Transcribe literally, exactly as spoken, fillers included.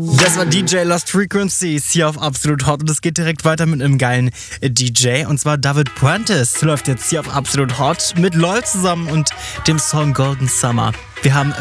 Das war D J Lost Frequencies hier auf Absolut Hot und es geht direkt weiter mit einem geilen D J und zwar David Puentes läuft jetzt hier auf Absolut Hot mit LOL zusammen und dem Song Golden Summer. Wir haben